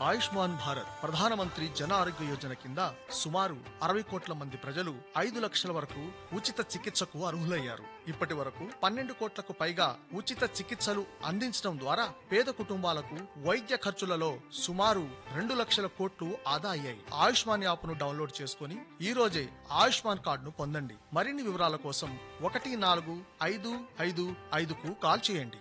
ఆయుష్మాన్ భారత్ ప్రధానమంత్రి జన ఆరోగ్య యోజన కింద సుమారు 60 కోట్ల మంది ప్రజలు 5 లక్షల వరకు ఉచిత చికిత్సకు అర్హులయ్యారు. ఇప్పటి వరకు 12 కోట్లకు పైగా ఉచిత చికిత్సలు అందించడం ద్వారా పేద కుటుంబాలకు వైద్య ఖర్చులలో సుమారు 2 లక్షల కోట్లు ఆదా అయ్యాయి. ఆయుష్మాన్ యాప్ను డౌన్లోడ్ చేసుకుని ఈ రోజే ఆయుష్మాన్ కార్డును పొందండి. మరిన్ని వివరాల కోసం 14555కు కాల్ చేయండి.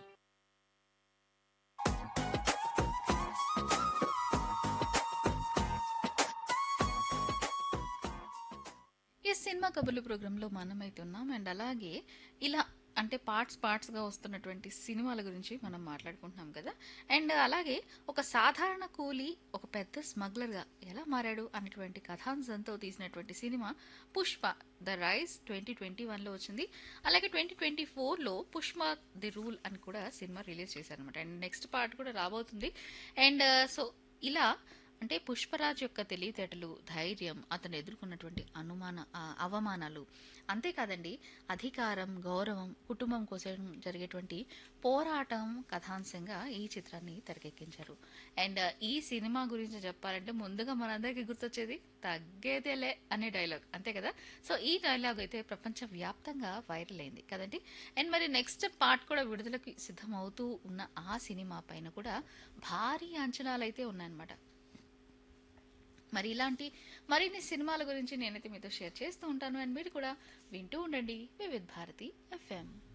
ఈ సినిమా కబుర్లు ప్రోగ్రాంలో మనమైతే ఉన్నాం. అండ్ అలాగే ఇలా అంటే పార్ట్స్గా వస్తున్నటువంటి సినిమాల గురించి మనం మాట్లాడుకుంటున్నాం కదా. అండ్ అలాగే ఒక సాధారణ కూలీ ఒక పెద్ద స్మగ్లర్గా ఎలా మారాడు అనేటువంటి కథాంశంతో తీసినటువంటి సినిమా పుష్ప ద రైజ్ 2021లో వచ్చింది. అలాగే 2024లో పుష్ప ది రూల్ అని కూడా సినిమా రిలీజ్ చేశారనమాట. అండ్ నెక్స్ట్ పార్ట్ కూడా రాబోతుంది. అండ్ సో ఇలా అంటే పుష్పరాజ్ యొక్క తెలివితేటలు, ధైర్యం, అతను ఎదుర్కొన్నటువంటి అవమానాలు, అంతేకాదండి అధికారం, గౌరవం, కుటుంబం కోసం జరిగేటువంటి పోరాటం కథాంశంగా ఈ చిత్రాన్ని తెరకెక్కించారు. అండ్ ఈ సినిమా గురించి చెప్పాలంటే ముందుగా మనందరికీ గుర్తొచ్చేది తగ్గేదేలే అనే డైలాగ్, అంతే కదా. సో ఈ డైలాగ్ అయితే ప్రపంచవ్యాప్తంగా వైరల్ అయింది కదండి. అండ్ మరి నెక్స్ట్ పార్ట్ కూడా విడుదలకి సిద్ధమవుతూ ఉన్న ఆ సినిమా పైన కూడా భారీ అంచనాలు అయితే ఉన్నాయన్నమాట. మరి ఇలాంటి మరిన్ని సినిమాల గురించి నేనైతే మీతో షేర్ చేస్తూ ఉంటాను. అండ్ మీరు కూడా వింటూ ఉండండి వివిధ్ భారతి FM.